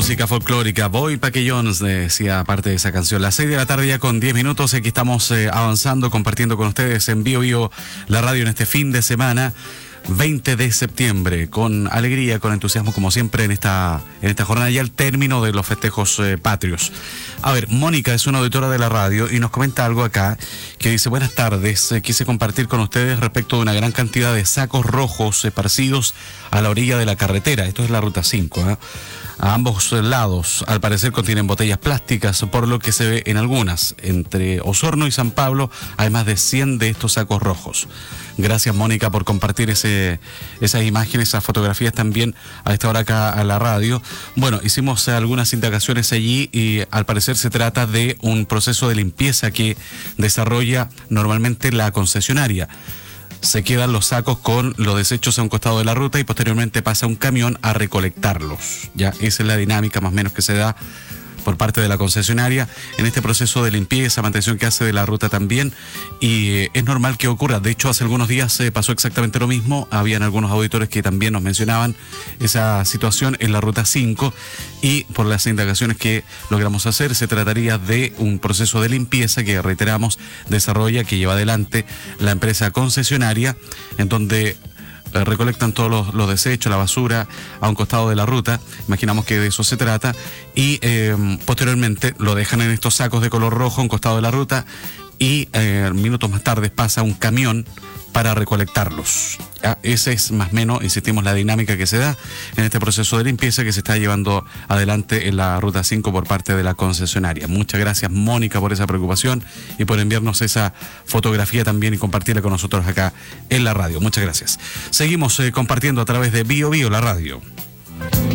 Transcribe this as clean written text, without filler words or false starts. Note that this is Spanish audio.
Música folclórica, Boy Paque Jones decía parte de esa canción. Las 6 de la tarde ya con 10 minutos, aquí estamos avanzando, compartiendo con ustedes en Bio la radio en este fin de semana, 20 de septiembre, con alegría, con entusiasmo como siempre en esta jornada ya al término de los festejos patrios. A ver, Mónica es una auditora de la radio y nos comenta algo acá que dice: buenas tardes, quise compartir con ustedes respecto de una gran cantidad de sacos rojos esparcidos a la orilla de la carretera. Esto es la ruta 5, A ambos lados, al parecer contienen botellas plásticas, por lo que se ve en algunas. Entre Osorno y San Pablo hay más de 100 de estos sacos rojos. Gracias, Mónica, por compartir esas imágenes, esas fotografías también a esta hora acá a la radio. Bueno, hicimos algunas indagaciones allí y al parecer se trata de un proceso de limpieza que desarrolla normalmente la concesionaria. Se quedan los sacos con los desechos a un costado de la ruta y posteriormente pasa un camión a recolectarlos. Ya, esa es la dinámica más o menos que se da por parte de la concesionaria en este proceso de limpieza, mantención que hace de la ruta también, y es normal que ocurra. De hecho, hace algunos días pasó exactamente lo mismo. Habían algunos auditores que también nos mencionaban esa situación en la ruta 5 y por las indagaciones que logramos hacer, se trataría de un proceso de limpieza que, reiteramos, desarrolla, que lleva adelante la empresa concesionaria, en donde recolectan todos los desechos, la basura a un costado de la ruta. Imaginamos que de eso se trata y posteriormente lo dejan en estos sacos de color rojo a un costado de la ruta y minutos más tarde pasa un camión para recolectarlos. ¿Ya? Esa es más o menos, insistimos, la dinámica que se da en este proceso de limpieza que se está llevando adelante en la Ruta 5 por parte de la concesionaria. Muchas gracias, Mónica, por esa preocupación y por enviarnos esa fotografía también y compartirla con nosotros acá en la radio. Muchas gracias. Seguimos compartiendo a través de Bio la radio.